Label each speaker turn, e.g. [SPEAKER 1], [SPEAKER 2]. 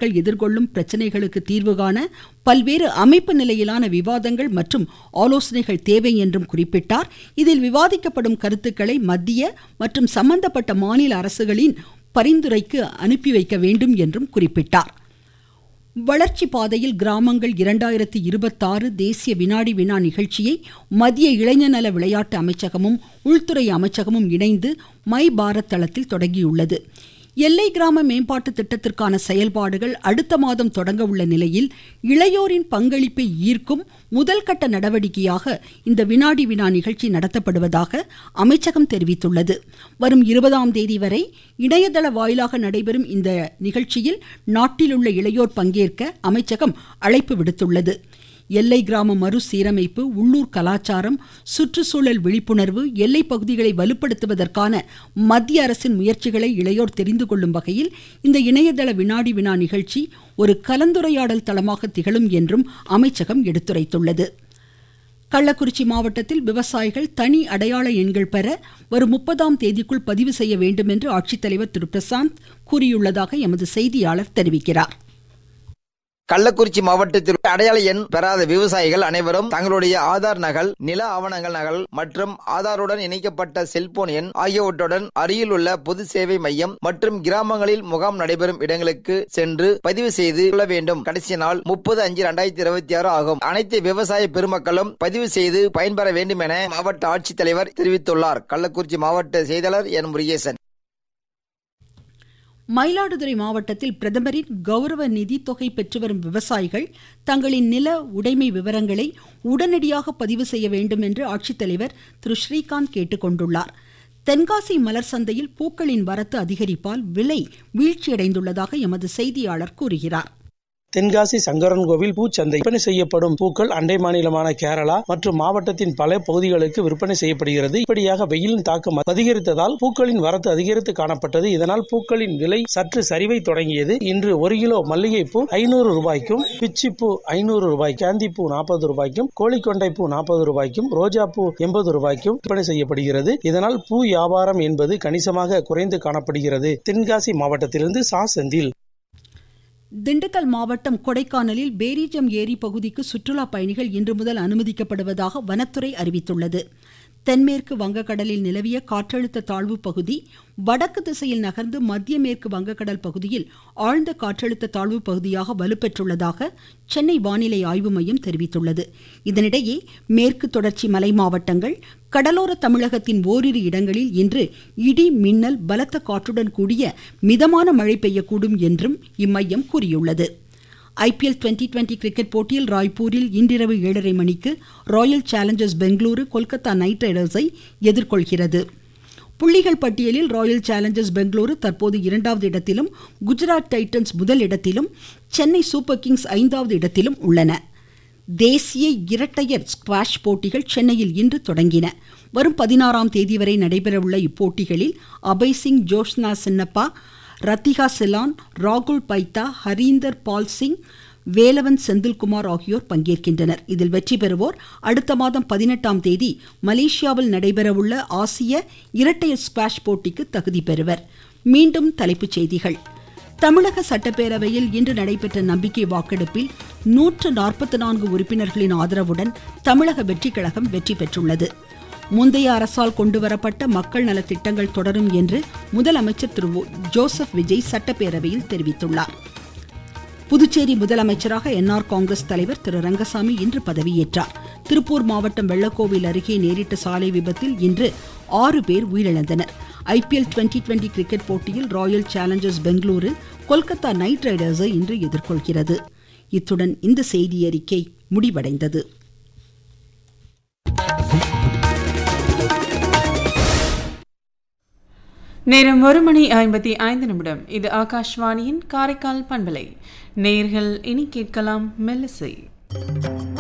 [SPEAKER 1] தொழிலாளர்கள் எதிர்கொள்ளும் பிரச்சினைகளுக்கு தீர்வு காண பல்வேறு அமைப்பு நிலையிலான விவாதங்கள் மற்றும் ஆலோசனைகள் தேவை என்றும் குறிப்பிட்டார். இதில் விவாதிக்கப்படும் கருத்துக்களை மத்திய மற்றும் சம்பந்தப்பட்ட மாநில அரசுகளின் பரிந்துரைக்கு அனுப்பி வைக்க வேண்டும் என்றும் குறிப்பிட்டார். வளர்ச்சி பாதையில் கிராமங்கள் 2026 தேசிய வினாடி வினா நிகழ்ச்சியை மத்திய இளைஞர் நல விளையாட்டு அமைச்சகமும் உள்துறை அமைச்சகமும் இணைந்து மை பாரத் தளத்தில் தொடங்கியுள்ளது. எல்லை கிராம மேம்பாட்டு திட்டத்திற்கான செயல்பாடுகள் அடுத்த மாதம் தொடங்க உள்ள நிலையில் இளையோரின் பங்களிப்பை ஈர்க்கும் முதல் கட்ட நடவடிக்கையாக இந்த வினாடி வினா நிகழ்ச்சி நடத்தப்படுவதாக அமைச்சகம் தெரிவித்துள்ளது. வரும் 20ஆம் தேதி வரை இணையதள வாயிலாக நடைபெறும் இந்த நிகழ்ச்சியில் நாட்டில் உள்ள இளையோர் பங்கேற்க அமைச்சகம் அழைப்பு விடுத்துள்ளது. எல்லை கிராம மறுசீரமைப்பு, உள்ளூர் கலாச்சாரம், சுற்றுச்சூழல் விழிப்புணர்வு, எல்லை பகுதிகளை வலுப்படுத்துவதற்கான மத்திய அரசின் முயற்சிகளை இளையோர் தெரிந்து கொள்ளும் வகையில் இந்த இணையதள வினாடி வினா நிகழ்ச்சி ஒரு கலந்துரையாடல் தளமாக திகழும் என்றும் அமைச்சகம் எடுத்துரைத்துள்ளது. கள்ளக்குறிச்சி மாவட்டத்தில் விவசாயிகள் தனி அடையாள எண்கள் பெற வரும் 30ஆம் தேதிக்குள் பதிவு செய்ய வேண்டும் என்று ஆட்சித்தலைவர் திரு பிரசாந்த் கூறியுள்ளதாக எமது செய்தியாளர் தெரிவிக்கிறார்.
[SPEAKER 2] கள்ளக்குறிச்சி மாவட்டத்தில் அடையாள எண் பெறாத விவசாயிகள் அனைவரும் தங்களுடைய ஆதார் நகல், நில ஆவணங்கள் நகல் மற்றும் ஆதாருடன் இணைக்கப்பட்ட செல்போன் எண் ஆகியவற்றுடன் அருகில் உள்ள பொது சேவை மையம் மற்றும் கிராமங்களில் முகாம் நடைபெறும் இடங்களுக்கு சென்று பதிவு செய்து கொள்ள வேண்டும். கடைசி நாள் 30/5/2026 ஆகும். அனைத்து விவசாய பெருமக்களும் பதிவு செய்து பயன்பெற வேண்டும் என மாவட்ட ஆட்சித்தலைவர் தெரிவித்துள்ளார். கள்ளக்குறிச்சி மாவட்ட செய்தியாளர் என் முருகேசன்.
[SPEAKER 1] மயிலாடுதுறை மாவட்டத்தில் பிரதமரின் கௌரவ நிதி தொகை பெற்று வரும் விவசாயிகள் தங்களின் நில உடைமை விவரங்களை உடனடியாக பதிவு செய்ய வேண்டும் என்று ஆட்சித்தலைவர் திரு ஸ்ரீகாந்த் கேட்டுக்கொண்டுள்ளார். தென்காசி மலர் சந்தையில் பூக்களின் வரத்து அதிகரிப்பால் விலை வீழ்ச்சியடைந்துள்ளதாக எமது செய்தியாளர் கூறுகிறார்.
[SPEAKER 3] தென்காசி சங்கரன் கோவில் பூச்சந்தை விற்பனை செய்யப்படும் பூக்கள் அண்டை மாநிலமான கேரளா மற்றும் மாவட்டத்தின் பல பகுதிகளுக்கு விற்பனை செய்யப்படுகிறது. இப்படியாக வெயிலின் தாக்கம் அதிகரித்ததால் பூக்களின் வரத்து அதிகரித்து காணப்பட்டது. இதனால் பூக்களின் விலை சற்று சரிவை தொடங்கியது. இன்று 1 கிலோ மல்லிகைப்பூ 500 ரூபாய்க்கும், பிச்சிப்பூ 500 ரூபாய், சாந்திப்பூ 40 ரூபாய்க்கும், கோழிக்கொண்டை பூ 40 ரூபாய்க்கும், ரோஜா பூ 80 ரூபாய்க்கும் விற்பனை செய்யப்படுகிறது. இதனால் பூ வியாபாரம் என்பது கணிசமாக குறைந்து காணப்படுகிறது. தென்காசி மாவட்டத்திலிருந்து சா செந்தில்.
[SPEAKER 1] திண்டுக்கல் மாவட்டம் கொடைக்கானலில் பேரிஜம் ஏரி பகுதிக்கு சுற்றுலா பயணிகள் இன்று முதல் அனுமதிக்கப்படுவதாக வனத்துறை அறிவித்துள்ளது. தென்மேற்கு வங்கக்கடலில் நிலவிய காற்றழுத்த தாழ்வு பகுதி வடக்கு திசையில் நகர்ந்து மத்திய மேற்கு வங்கக்கடல் பகுதியில் ஆழ்ந்த காற்றழுத்த தாழ்வு பகுதியாக வலுப்பெற்றுள்ளதாக சென்னை வானிலை ஆய்வு மையம் தெரிவித்துள்ளது. இதனிடையே மேற்கு தொடர்ச்சி மலை மாவட்டங்கள், கடலோர தமிழகத்தின் ஓரிரு இடங்களில் இன்று இடி, மின்னல், பலத்த காற்றுடன் கூடிய மிதமான மழை பெய்யக்கூடும் என்றும் இம்மையம் கூறியுள்ளது. IPL 2020 கிரிக்கெட் போட்டியில் ராய்ப்பூரில் இன்றிரவு 7:30 மணிக்கு Royal Challengers Bengaluru Kolkata night ரைடர்ஸை எதிர்கொள்கிறது. புள்ளிகள் பட்டியலில் ராயல் சேலஞ்சர்ஸ் பெங்களூரு தற்போது 2வது இடத்திலும், குஜராத் டைட்டன்ஸ் முதல் இடத்திலும், சென்னை சூப்பர் கிங்ஸ் 5வது இடத்திலும் உள்ளன. தேசிய இரட்டையர் ஸ்குவாஷ் போட்டிகள் சென்னையில் இன்று தொடங்கின. வரும் 16ஆம் தேதி வரை நடைபெறவுள்ள இப்போட்டிகளில் அபய் சிங், ஜோஷ்னா சின்னப்பா, ரத்திகா செலான், ராகுல் பைத்தா, ஹரீந்தர் பால் சிங், வேலவன் செந்தில்குமார் ஆகியோர் பங்கேற்கின்றனர். இதில் வெற்றி பெறுவோர் அடுத்த மாதம் 18ஆம் தேதி மலேசியாவில் நடைபெறவுள்ள ஆசிய இரட்டையர் ஸ்குவாஷ் போட்டிக்கு தகுதி பெறுவர். மீண்டும் தலைப்புச் செய்திகள். தமிழக சட்டப்பேரவையில் இன்று நடைபெற்ற நம்பிக்கை வாக்கெடுப்பில் 144 உறுப்பினர்களின் ஆதரவுடன் தமிழக வெற்றிக் கழகம் வெற்றி பெற்றுள்ளது. முந்தைய அரசால் கொண்டுவரப்பட்ட மக்கள் நல திட்டங்கள் தொடரும் என்று முதலமைச்சர் திரு ஜோசப் விஜய் சட்டப்பேரவையில் தெரிவித்துள்ளார். புதுச்சேரி முதலமைச்சராக NR காங்கிரஸ் தலைவர் திரு ரங்கசாமி இன்று பதவியேற்றார். திருப்பூர் மாவட்டம் வெள்ளக்கோவில் அருகே நேரிட்ட சாலை விபத்தில் இன்று 6 பேர் உயிரிழந்தனர். IPL 2020 கிரிக்கெட் போட்டியில் Royal Challengers Bengaluru Kolkata night ரைடர்ஸை இன்று எதிர்கொள்கிறது. இத்துடன் இந்த செய்தியறிக்கை முடிவடைந்தது.
[SPEAKER 4] நேரம் 1:55. இது ஆகாஷ்வாணியின் காரைக்கால் பண்பலை. நேயர்கள் இனி கேட்கலாம் மெல்லிசை.